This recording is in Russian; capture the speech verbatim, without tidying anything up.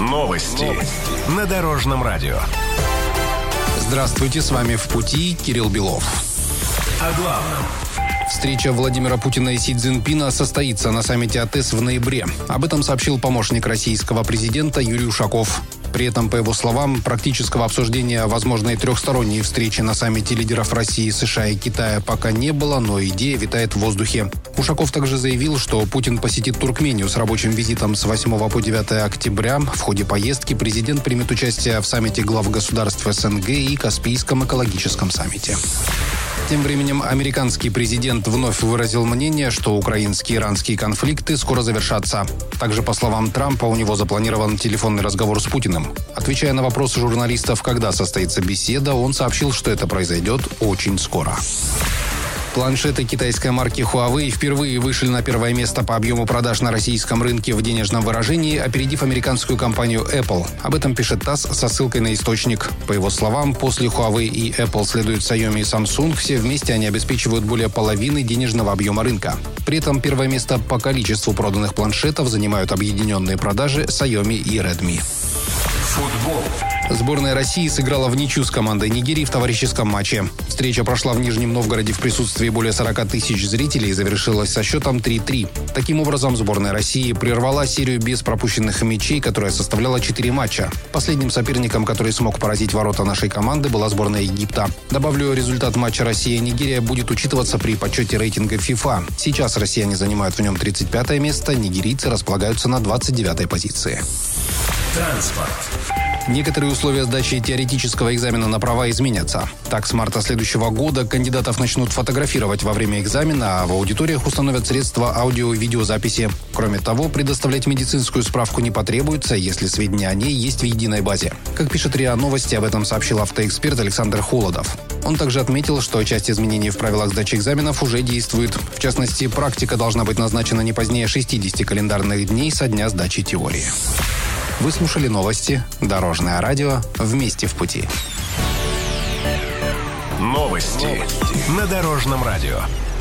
Новости, Новости на Дорожном радио. Здравствуйте, с вами «В пути» Кирилл Белов. О главном. Встреча Владимира Путина и Си Цзиньпина состоится на саммите АТЭС в ноябре. Об этом сообщил помощник российского президента Юрий Ушаков. При этом, по его словам, практического обсуждения возможной трехсторонней встречи на саммите лидеров России, США и Китая пока не было, но идея витает в воздухе. Ушаков также заявил, что Путин посетит Туркмению с рабочим визитом с восьмого по девятое октября. В ходе поездки президент примет участие в саммите глав государств СНГ и Каспийском экологическом саммите. Тем временем американский президент вновь выразил мнение, что украинские и иранские конфликты скоро завершатся. Также, по словам Трампа, у него запланирован телефонный разговор с Путиным. Отвечая на вопросы журналистов, когда состоится беседа, он сообщил, что это произойдет очень скоро. Планшеты китайской марки Huawei впервые вышли на первое место по объему продаж на российском рынке в денежном выражении, опередив американскую компанию Apple. Об этом пишет ТАСС со ссылкой на источник. По его словам, после Huawei и Apple следуют Xiaomi и Samsung. Все вместе они обеспечивают более половины денежного объема рынка. При этом первое место по количеству проданных планшетов занимают объединенные продажи Xiaomi и Redmi. Футбол. Сборная России сыграла в ничью с командой Нигерии в товарищеском матче. Встреча прошла в Нижнем Новгороде в присутствии более сорока тысяч зрителей и завершилась со счетом три-три. Таким образом, сборная России прервала серию без пропущенных мячей, которая составляла четыре матча. Последним соперником, который смог поразить ворота нашей команды, была сборная Египта. Добавлю, результат матча Россия-Нигерия будет учитываться при подсчете рейтинга FIFA. Сейчас россияне занимают в нем тридцать пятое место, нигерийцы располагаются на двадцать девятой позиции. Транспорт. Некоторые условия сдачи теоретического экзамена на права изменятся. Так, с марта следующего года кандидатов начнут фотографировать во время экзамена, а в аудиториях установят средства аудио- и видеозаписи. Кроме того, предоставлять медицинскую справку не потребуется, если сведения о ней есть в единой базе. Как пишет РИА Новости, об этом сообщил автоэксперт Александр Холодов. Он также отметил, что часть изменений в правилах сдачи экзаменов уже действует. В частности, практика должна быть назначена не позднее шестидесяти календарных дней со дня сдачи теории. Вы слушали новости Дорожное радио. Вместе в пути. Новости на Дорожном радио.